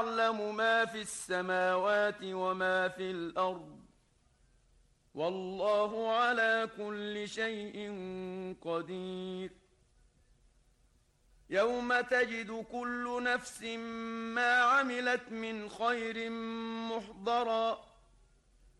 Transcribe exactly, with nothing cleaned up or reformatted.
يعلم ما في السماوات وما في الأرض والله على كل شيء قدير. يوم تجد كل نفس ما عملت من خير محضرا